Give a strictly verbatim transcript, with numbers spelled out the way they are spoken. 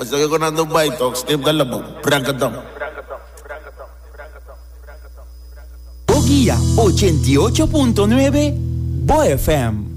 Pues estoy con Ando Baito, Steve Galabo, Brancatón. Boguía ochenta y ocho punto nueve, Bo F M.